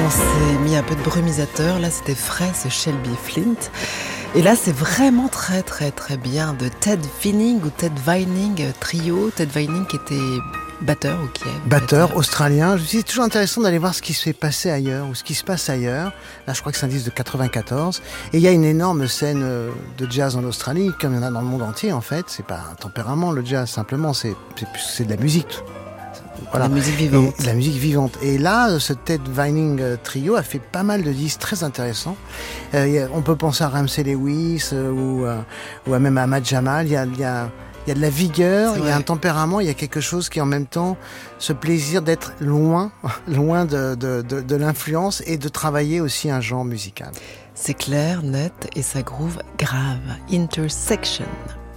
on s'est mis un peu de brumisateur. Là, c'était frais, ce Shelby Flint. Et là, c'est vraiment très, très, très bien de Ted Vining ou Ted Vining trio. Ted Vining qui était batteur ou qui est batteur australien. Je me dis, c'est toujours intéressant d'aller voir ce qui se passe ailleurs. Là, je crois que c'est un disque de 94. Et il y a une énorme scène de jazz en Australie, comme il y en a dans le monde entier, en fait. C'est pas un tempérament, le jazz, simplement. C'est de la musique. Voilà. La musique vivante. La musique vivante. Et là, ce Ted Vining trio a fait pas mal de disques très intéressants. On peut penser à Ramsey Lewis ou même à Ahmad Jamal. Il y a de la vigueur, il y a un tempérament, il y a quelque chose qui en même temps ce plaisir d'être loin de l'influence et de travailler aussi un genre musical. C'est clair, net et ça groove grave. Intersection.